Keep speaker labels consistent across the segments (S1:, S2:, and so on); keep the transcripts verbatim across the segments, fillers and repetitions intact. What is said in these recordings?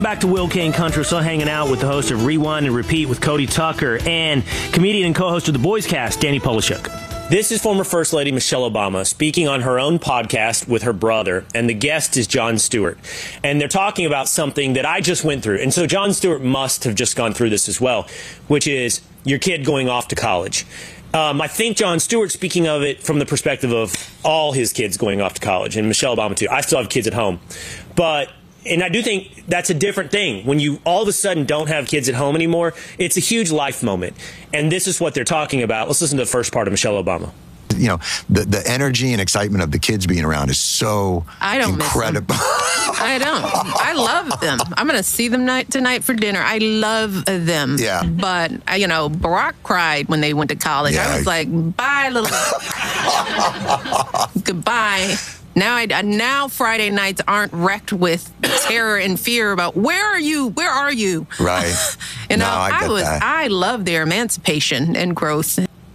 S1: Back to Will Kane Country, still hanging out with the host of Rewind and Repeat with Cody Tucker and comedian and co-host of The Boys Cast, Danny Polishuk. This is former First Lady Michelle Obama speaking on her own podcast with her brother, and the guest is Jon Stewart. And they're talking about something that I just went through. And so Jon Stewart must have just gone through this as well, which is your kid going off to college. Um, I think Jon Stewart speaking of it from the perspective of all his kids going off to college, and Michelle Obama too. I still have kids at home. But... And I do think that's a different thing. When you all of a sudden don't have kids at home anymore, it's a huge life moment. And this is what they're talking about. Let's listen to the first part of Michelle Obama.
S2: You know, the, the energy and excitement of the kids being around is so
S3: I don't
S2: incredible.
S3: Miss them. I don't. I love them. I'm going to see them night tonight for dinner. I love them.
S2: Yeah.
S3: But, uh, you know, Barack cried when they went to college.
S2: Yeah.
S3: I was like, bye, little... Goodbye. Now, I, now Friday nights aren't wrecked with terror and fear about where are you? Where are you?
S2: Right.
S3: you know,
S2: no, I,
S3: I
S2: get
S3: was.
S2: that.
S3: I love their emancipation and growth.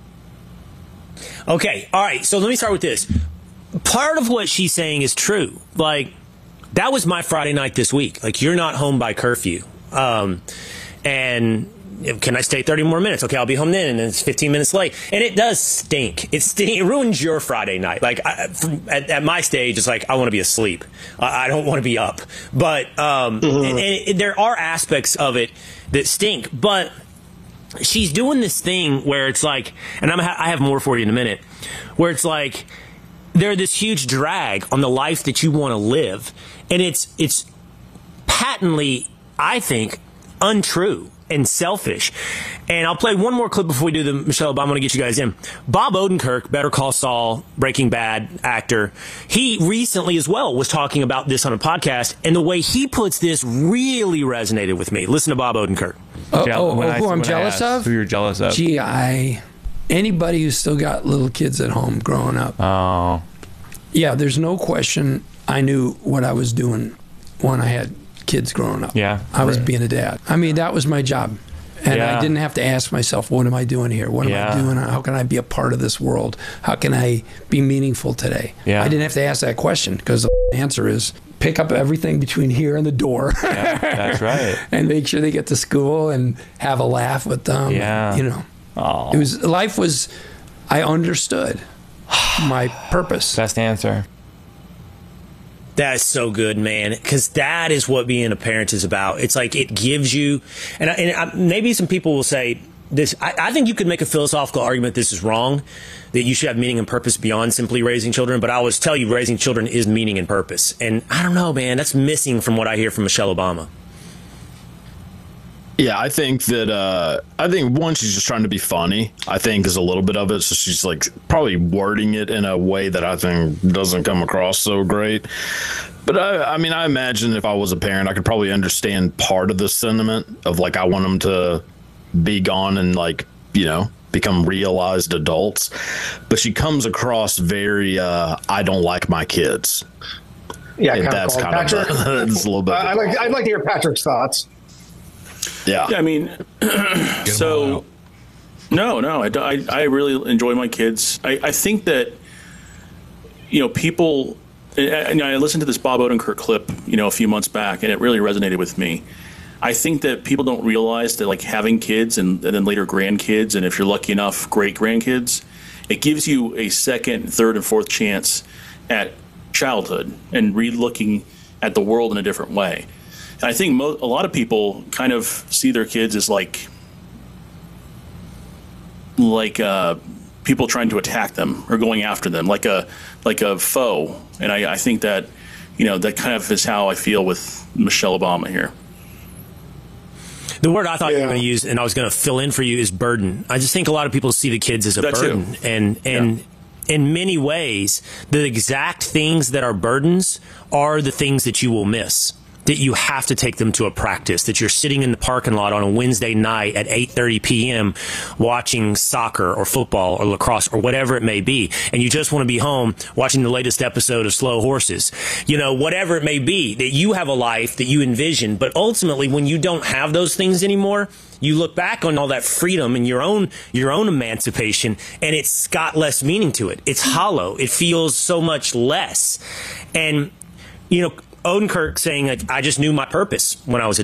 S1: Okay, all right. So let me start with this. Part of what she's saying is true. Like, that was my Friday night this week. Like, you're not home by curfew, um, and. Can I stay thirty more minutes? Okay, I'll be home then, and then it's fifteen minutes late. And it does stink. It stink. It ruins your Friday night. Like, I, from, at, at my stage, it's like, I want to be asleep. I, I don't want to be up. But um, mm-hmm. and, and it, there are aspects of it that stink. But she's doing this thing where it's like, and I'm, I have more for you in a minute, where it's like, they're this huge drag on the life that you want to live. And it's it's patently, I think, untrue and selfish. And I'll play one more clip before we do the Michelle Obama. I want to get you guys in. Bob Odenkirk, Better Call Saul, Breaking Bad actor, he recently as well was talking about this on a podcast, and the way he puts this really resonated with me. Listen to Bob Odenkirk.
S4: Oh,
S5: yeah,
S4: oh, oh
S5: I,
S4: who I'm jealous of?
S5: Who you're jealous of?
S4: Gee, I... Anybody who's still got little kids at home growing up.
S5: Oh.
S4: Yeah, there's no question I knew what I was doing when I had kids growing up.
S5: Yeah.
S4: I was being a dad. I mean, that was my job. And
S5: yeah.
S4: I didn't have to ask myself, what am I doing here? What am
S5: yeah.
S4: I doing? How can I be a part of this world? How can I be meaningful today?
S5: Yeah.
S4: I didn't have to ask that question because the answer is pick up everything between here and the door.
S5: Yeah, that's right.
S4: And make sure they get to school and have a laugh with them.
S5: Yeah.
S4: You know,
S5: oh.
S4: it was, life was, I understood my purpose.
S5: Best answer.
S1: That is so good, man, because that is what being a parent is about. It's like it gives you, and, I, and I, maybe some people will say this, I, I think you could make a philosophical argument this is wrong, that you should have meaning and purpose beyond simply raising children, but I always tell you raising children is meaning and purpose. And I don't know, man, that's missing from what I hear from Michelle Obama.
S6: Yeah, I think that, uh, I think one, she's just trying to be funny, I think is a little bit of it. So she's like probably wording it in a way that I think doesn't come across so great. But I, I mean, I imagine if I was a parent, I could probably understand part of the sentiment of like, I want them to be gone and like, you know, become realized adults. But she comes across very, uh, I don't like my kids.
S7: Yeah,
S6: and
S7: kind
S6: that's
S7: of
S6: kind
S7: Patrick.
S6: of a, that's a little bit.
S7: I'd like, I'd like to hear Patrick's thoughts.
S6: Yeah.
S8: Yeah, I mean, so no, no, I, I, I really enjoy my kids. I, I think that, you know, people, and I listened to this Bob Odenkirk clip, you know, a few months back, and it really resonated with me. I think that people don't realize that, like, having kids and, and then later grandkids, and if you're lucky enough, great grandkids, it gives you a second, third, and fourth chance at childhood and re-looking at the world in a different way. And I think mo a lot of people kind of see their kids as like, like uh, people trying to attack them or going after them, like a like a foe. And I, I think that, you know, that kind of is how I feel with Michelle Obama here.
S1: The word I thought
S7: yeah.
S1: you were going to use, and I was going to fill in for you, is burden. I just think a lot of people see the kids as a
S8: that
S1: burden,
S8: too.
S1: and and.
S8: Yeah.
S1: In many ways, the exact things that are burdens are the things that you will miss. That you have to take them to a practice, that you're sitting in the parking lot on a Wednesday night at eight thirty p m watching soccer or football or lacrosse or whatever it may be, and you just want to be home watching the latest episode of Slow Horses. You know, whatever it may be, that you have a life that you envision, but ultimately when you don't have those things anymore, you look back on all that freedom and your own your own emancipation, and it's got less meaning to it. It's hollow. It feels so much less. And, you know, Odenkirk saying, like, I just knew my purpose when I was a